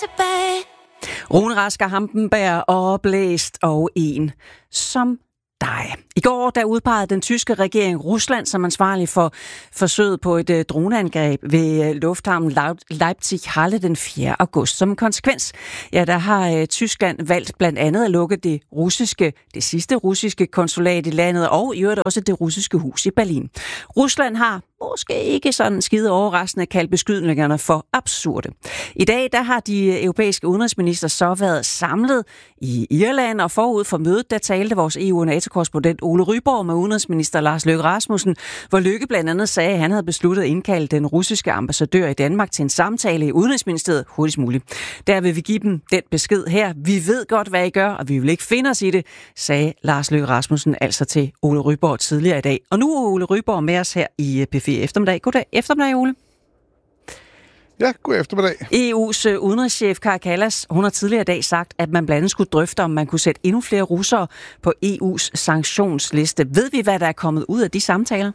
tilbage. Rune Rasker Hampenberg og Blæst og en som dig. I går der udpegede den tyske regering Rusland som ansvarlig for forsøget på et droneangreb ved lufthavnen Leipzig-Halle den 4. august. Som konsekvens, der har Tyskland valgt blandt andet at lukke det sidste russiske konsulat i landet og i øvrigt også det russiske hus i Berlin. Rusland har måske ikke sådan skide overraskende kaldt beskydningerne for absurde. I dag der har de europæiske udenrigsminister så været samlet i Irland, og forud for mødet der talte vores EU- og NATO-korrespondent Ole Ryborg med udenrigsminister Lars Løkke Rasmussen, hvor Løkke blandt andet sagde, at han havde besluttet at indkalde den russiske ambassadør i Danmark til en samtale i Udenrigsministeriet hurtigst muligt. Der vil vi give dem den besked her. Vi ved godt, hvad I gør, og vi vil ikke finde os i det, sagde Lars Løkke Rasmussen altså til Ole Ryborg tidligere i dag. Og nu er Ole Ryborg med os her i P4 Eftermiddag. Goddag eftermiddag, Ole. Ja, god eftermiddag. EU's udenrigschef Kaja Kallas, hun har tidligere i dag sagt, at man blandt andet skulle drøfte, om man kunne sætte endnu flere russere på EU's sanktionsliste. Ved vi, hvad der er kommet ud af de samtaler?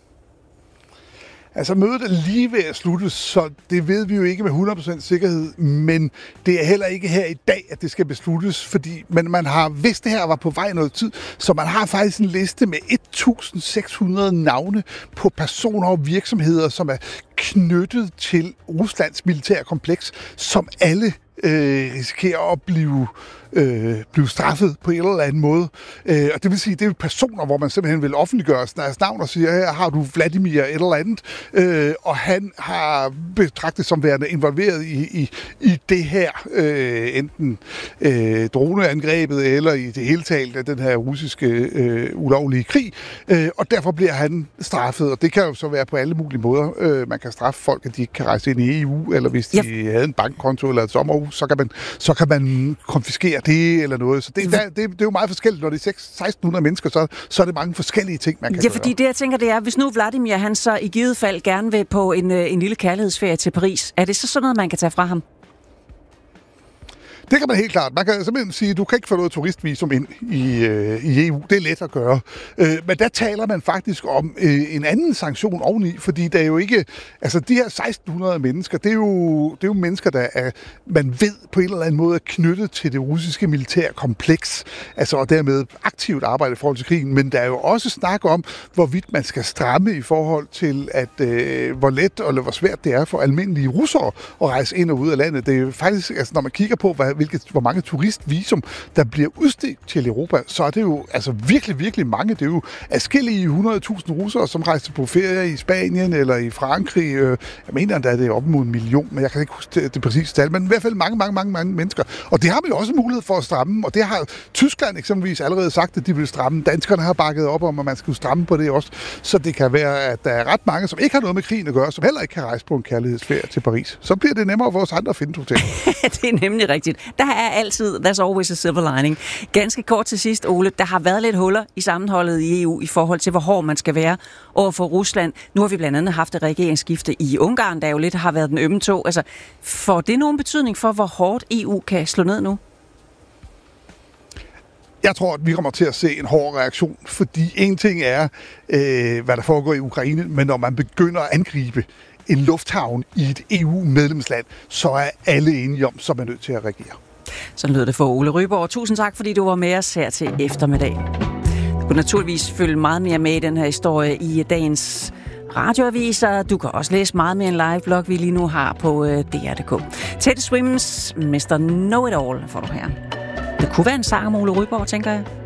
Altså mødet er lige ved at slutte, så det ved vi jo ikke med 100% sikkerhed, men det er heller ikke her i dag, at det skal besluttes, fordi man har vidst det her var på vej noget tid, så man har faktisk en liste med 1.600 navne på personer og virksomheder, som er knyttet til Ruslands militære kompleks, som alle risikerer at blive straffet på en eller anden måde. Og det vil sige, det er personer, hvor man simpelthen vil offentliggøre deres navn og siger, her har du Vladimir et eller andet, og han har betragtet som værende involveret i det her, enten droneangrebet eller i det hele taget af den her russiske ulovlige krig, og derfor bliver han straffet, og det kan jo så være på alle mulige måder. Man kan straffe folk, at de ikke kan rejse ind i EU, eller hvis de havde en bankkonto eller et sommerhus, så kan man konfiskere det eller noget. Så det er jo meget forskelligt. Når det er 1600 mennesker, så er det mange forskellige ting, man kan gøre. Fordi det, jeg tænker, det er, hvis nu Vladimir, han så i givet fald gerne vil på en lille kærlighedsferie til Paris, er det så sådan noget, man kan tage fra ham? Det kan man helt klart. Man kan simpelthen sige, at du kan ikke få noget turistvisum ind i EU. Det er let at gøre. Men der taler man faktisk om en anden sanktion oveni, fordi der er jo ikke... Altså, de her 1600 mennesker, det er jo mennesker, der er, man ved på en eller anden måde er knyttet til det russiske militære kompleks, altså og dermed aktivt arbejde i forhold til krigen. Men der er jo også snak om, hvorvidt man skal stramme i forhold til, at hvor let eller hvor svært det er for almindelige russere at rejse ind og ud af landet. Det er jo faktisk, altså når man kigger på, hvor mange turistvisum, der bliver udstedt til Europa, så er det jo altså virkelig, virkelig mange. Det er jo adskillige 100.000 russere, som rejser på ferie i Spanien eller i Frankrig. Jeg mener, at det er op mod 1 million, men jeg kan ikke huske det præcise tal, men i hvert fald mange mennesker. Og det har man jo også mulighed for at stramme, og det har Tyskland eksempelvis allerede sagt, at de vil stramme. Danskerne har bakket op om, at man skal stramme på det også. Så det kan være, at der er ret mange, som ikke har noget med krigen at gøre, som heller ikke kan rejse på en kærlighedsferie til Paris. Så bliver det nemmere for os andre at finde hotel. Det er nemlig rigtigt. Der er altid, there's always a silver lining. Ganske kort til sidst, Ole, der har været lidt huller i sammenholdet i EU i forhold til, hvor hård man skal være over for Rusland. Nu har vi blandt andet haft et regeringsskifte i Ungarn, der jo lidt har været den ømme tog. Altså, får det nogen betydning for, hvor hårdt EU kan slå ned nu? Jeg tror, at vi kommer til at se en hård reaktion, fordi en ting er, hvad der foregår i Ukraine, men når man begynder at angribe en lufthavn i et EU-medlemsland, så er alle enige om, så er man nødt til at reagere. Sådan lød det for Ole Ryborg. Tusind tak, fordi du var med os her til eftermiddag. Du kan naturligvis følge meget mere med i den her historie i dagens radioaviser. Du kan også læse meget mere en live-blog, vi lige nu har på DR.dk. Teddy Swims Mr. Know-It-All får du her. Det kunne være en sang om Ole Ryborg, tænker jeg.